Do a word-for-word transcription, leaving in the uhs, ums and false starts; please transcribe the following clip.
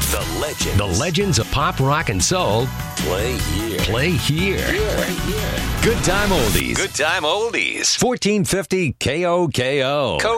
The legends. The legends of pop, rock, and soul Play here. play here. Play here. Good time oldies. Good time oldies. fourteen fifty K O K O.